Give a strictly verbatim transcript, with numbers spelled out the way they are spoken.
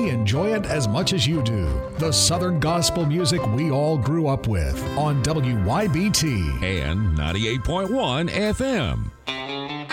we enjoy it as much as you do. The Southern gospel music we all grew up with on W Y B T and ninety-eight point one F M.